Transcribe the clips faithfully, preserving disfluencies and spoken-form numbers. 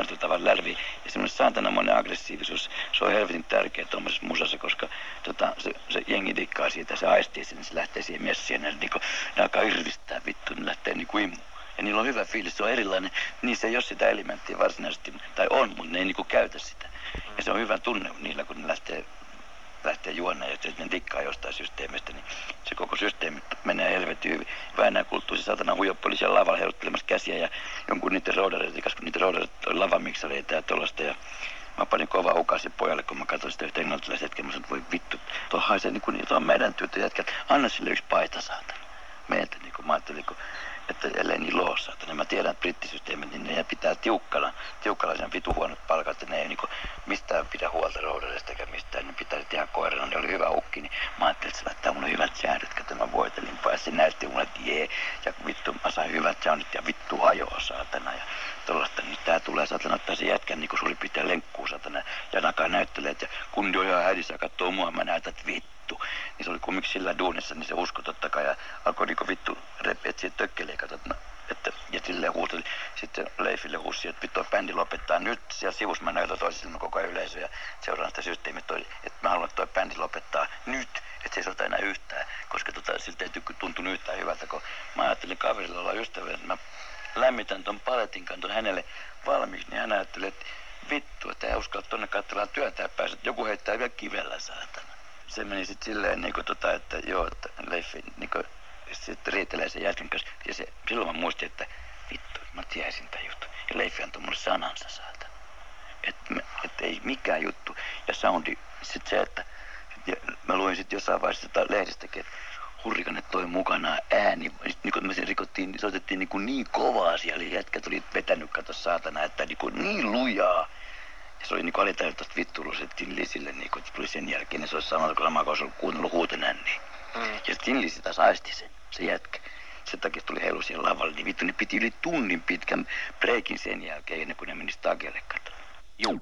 tavan lärviä. Ja semmoinen saatanamoinen aggressiivisuus, se on helvetin tärkeä tuommoisessa musassa, koska tota, se, se jengi dikkaa siitä, se aistii sen, se lähtee siihen messiin, ja niinku, ne alkaa irvistää vittu, ne lähtee niinku imuun. Ja niillä on hyvä fiilis, se on erilainen. Niissä ei ole sitä elementtiä varsinaisesti, tai on, mutta ne ei niinku käytä sitä. Ja se on hyvä tunne niillä, kun ne lähtee, lähtee juoneen, ja sitten ne dikkaa jostain systeemistä, niin se koko systeemi menee helvetin hyvin. Väinää kulttuu se satana huijoppi oli siellä lavalla heiluttelemassa käsiä ja jonkun niiden roudareita, kun niitä roudareita oli lavamiksareita ja tuollaista. Ja mä panin kovaa ukasin pojalle, kun mä katsoin sitä yhtä englantilaista hetkeä. Mä sanoin, että voi vittu, tuo haisee niin kuin niitä on meidän työtä jätkät. Anna sille yksi paita, saatana. Meiltä, niin kuin mä ajattelin, kun, että ellei niin loo, saatana. Mä tiedän, että brittisysteemit, niin ne pitää tiukkana, tiukkalaisen vitu huonot palkat. Ja ne ei niin kuin mistään pidä huolta roudareista eikä mistään. Ne pitää tehdä koirana, ne oli hyvä ukki. Niin mä ajattelin, että se laittaa mulle hyvät säädöt, kun mä voitelin pääsin. Näytti mulle, että jee. Ja vittu, mä sain hyvät soundit ja vittu hajoa, saatana. Ja tuollaista, niin tää tulee, saatana, ottaa se jätkän niin kuin suuri pitää lenkkuu, saatana. Ja nakaa näyttelee, että kun jo ihan hädissä kattoo mua, mä näytän, että vittu. Niin se oli kummiksi sillä duunissa, niin se usko totta kai. Ja alkoi niinku vittu repi, että siitä tökkelee, katsot, no, että, ja silleen huuteli. Sitten Leifille huusi, että vittu bändi lopettaa nyt. Siellä sivussa mä näytän toisille koko ajan yleisö ja seuraan sitä systeemiä, että mä haluan, että toi bändi lopettaa nyt. Että se ei sota enää yhtään, koska tota, siltä ei tuntunut yhtään hyvältä, kun mä ajattelin kaverilla olla ystävä, että mä lämmitän ton paletin kanton hänelle valmiiksi, niin hän ajatteli, että vittu, että ei uskalla tonne katselaan työntää päästä, että joku heittää vielä kivellä, saatana. Se meni sitten silleen, niin kuin, tota, että joo, että Leifi niin sitten riitelee sen jälkeen kanssa. Ja se, silloin mä muistin, että vittu, mä tiesin tämän jutun. Ja Leifi antoi mulle sanansa, saatana. Että et ei mikään juttu. Ja soundi, sitten se, että ja mä luin sitten jossain vaiheessa tota lehdistäkin, että Hurrikanet toi mukanaan ääni. Niin kun me sen rikottiin, soitettiin niin, kuin niin kovaa siellä. Jätkät oli vetänyt, kato saatana, että niin, kuin niin lujaa. Ja se oli niin alitajuntaista vittuilua se Tin Lisille, niin kun tuli sen jälkeen, niin se olisi samalla kun mä olisi ollut kuunnellut huutenänniä. Mm. Ja Tin Lisi taas aisti sen, se jätkä. Sen takia tuli heilu siihen lavalle, niin vittu, ne piti yli tunnin pitkän breikin sen jälkeen, ennen kuin ne meni Stagelle kato. Juu.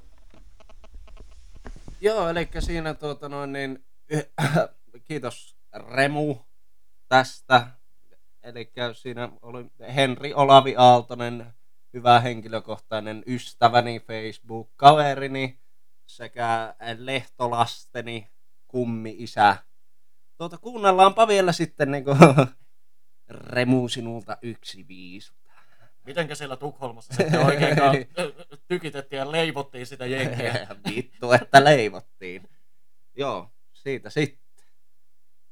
Joo, eli siinä tuota noin niin, kiitos Remu tästä. Eli siinä oli Henri Olavi Aaltonen, hyvä henkilökohtainen ystäväni, Facebook-kaverini sekä lehtolasteni kummi-isä. Tuota, kuunnellaanpa vielä sitten niin kuin, Remu sinulta yksi viisu. Mitenkä siellä Tukholmassa sitten oikein tykitettiin ja leivottiin sitä jengiä? Vittu, että leivottiin. Joo, siitä sitten.